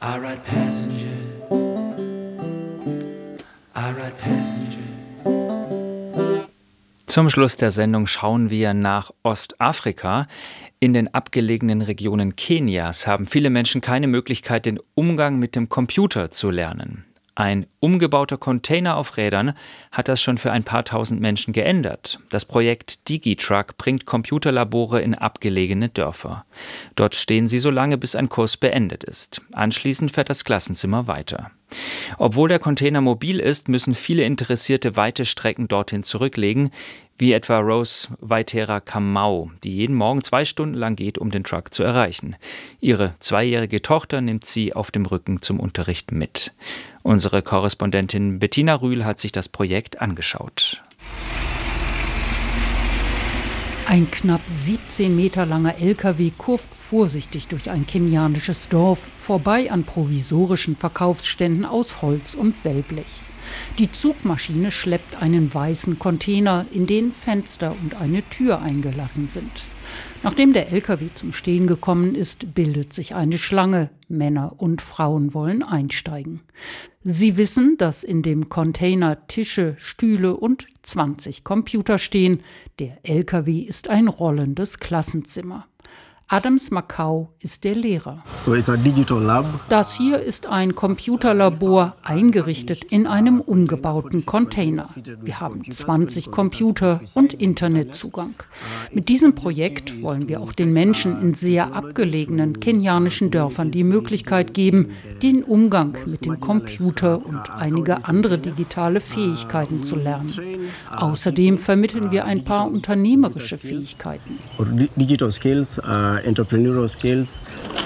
I ride passenger. I ride passenger. Zum Schluss der Sendung schauen wir nach Ostafrika. In den abgelegenen Regionen Kenias haben viele Menschen keine Möglichkeit, den Umgang mit dem Computer zu lernen. Ein umgebauter Container auf Rädern hat das schon für ein paar tausend Menschen geändert. Das Projekt DigiTruck bringt Computerlabore in abgelegene Dörfer. Dort stehen sie so lange, bis ein Kurs beendet ist. Anschließend fährt das Klassenzimmer weiter. Obwohl der Container mobil ist, müssen viele Interessierte weite Strecken dorthin zurücklegen, wie etwa Rose Waithera Kamau, die jeden Morgen 2 Stunden lang geht, um den Truck zu erreichen. Ihre 2-jährige Tochter nimmt sie auf dem Rücken zum Unterricht mit. Unsere Korrespondentin Bettina Rühl hat sich das Projekt angeschaut. Ein knapp 17 Meter langer LKW kurvt vorsichtig durch ein kenianisches Dorf, vorbei an provisorischen Verkaufsständen aus Holz und Wellblech. Die Zugmaschine schleppt einen weißen Container, in den Fenster und eine Tür eingelassen sind. Nachdem der LKW zum Stehen gekommen ist, bildet sich eine Schlange. Männer und Frauen wollen einsteigen. Sie wissen, dass in dem Container Tische, Stühle und 20 Computer stehen. Der LKW ist ein rollendes Klassenzimmer. Adams Makau ist der Lehrer. So it's a digital lab. Das hier ist ein Computerlabor, eingerichtet in einem umgebauten Container. Wir haben 20 Computer und Internetzugang. Mit diesem Projekt wollen wir auch den Menschen in sehr abgelegenen kenianischen Dörfern die Möglichkeit geben, den Umgang mit dem Computer und einige andere digitale Fähigkeiten zu lernen. Außerdem vermitteln wir ein paar unternehmerische Fähigkeiten. Digital skills, entrepreneurial skills.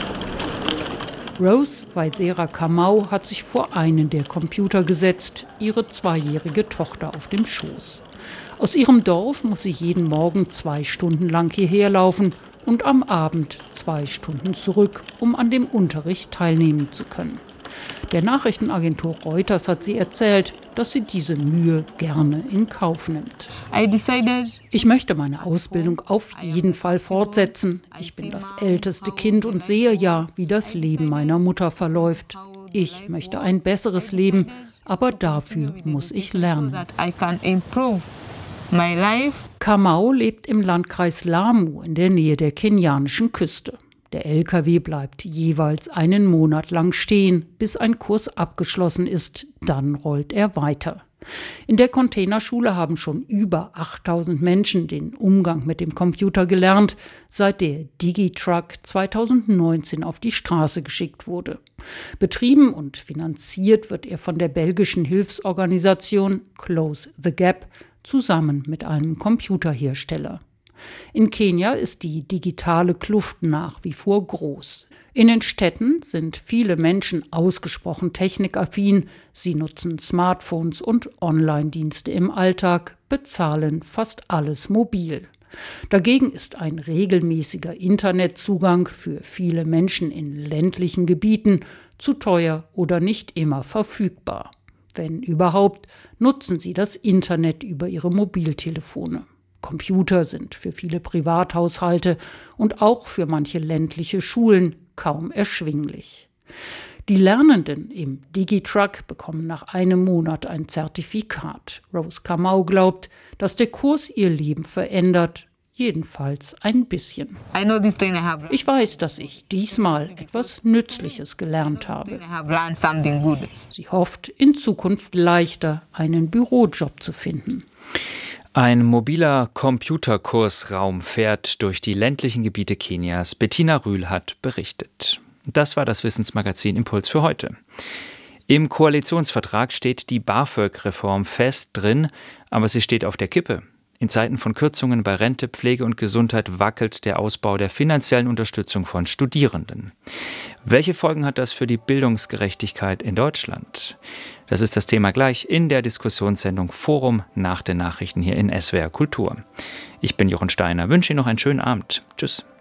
Rose Waithera Kamau hat sich vor einen der Computer gesetzt, ihre 2-jährige Tochter auf dem Schoß. Aus ihrem Dorf muss sie jeden Morgen 2 Stunden lang hierher laufen und am Abend 2 Stunden zurück, um an dem Unterricht teilnehmen zu können. Der Nachrichtenagentur Reuters hat sie erzählt, dass sie diese Mühe gerne in Kauf nimmt. Ich möchte meine Ausbildung auf jeden Fall fortsetzen. Ich bin das älteste Kind und sehe ja, wie das Leben meiner Mutter verläuft. Ich möchte ein besseres Leben, aber dafür muss ich lernen. Kamau lebt im Landkreis Lamu in der Nähe der kenianischen Küste. Der LKW bleibt jeweils einen Monat lang stehen, bis ein Kurs abgeschlossen ist. Dann rollt er weiter. In der Containerschule haben schon über 8000 Menschen den Umgang mit dem Computer gelernt, seit der DigiTruck 2019 auf die Straße geschickt wurde. Betrieben und finanziert wird er von der belgischen Hilfsorganisation Close the Gap zusammen mit einem Computerhersteller. In Kenia ist die digitale Kluft nach wie vor groß. In den Städten sind viele Menschen ausgesprochen technikaffin. Sie nutzen Smartphones und Online-Dienste im Alltag, bezahlen fast alles mobil. Dagegen ist ein regelmäßiger Internetzugang für viele Menschen in ländlichen Gebieten zu teuer oder nicht immer verfügbar. Wenn überhaupt, nutzen sie das Internet über ihre Mobiltelefone. Computer sind für viele Privathaushalte und auch für manche ländliche Schulen kaum erschwinglich. Die Lernenden im DigiTruck bekommen nach einem Monat ein Zertifikat. Rose Kamau glaubt, dass der Kurs ihr Leben verändert, jedenfalls ein bisschen. Ich weiß, dass ich diesmal etwas Nützliches gelernt habe. Sie hofft, in Zukunft leichter einen Bürojob zu finden. Ein mobiler Computerkursraum fährt durch die ländlichen Gebiete Kenias. Bettina Rühl hat berichtet. Das war das Wissensmagazin Impuls für heute. Im Koalitionsvertrag steht die BAföG-Reform fest drin, aber sie steht auf der Kippe. In Zeiten von Kürzungen bei Rente, Pflege und Gesundheit wackelt der Ausbau der finanziellen Unterstützung von Studierenden. Welche Folgen hat das für die Bildungsgerechtigkeit in Deutschland? Das ist das Thema gleich in der Diskussionssendung Forum nach den Nachrichten hier in SWR Kultur. Ich bin Jochen Steiner, wünsche Ihnen noch einen schönen Abend. Tschüss.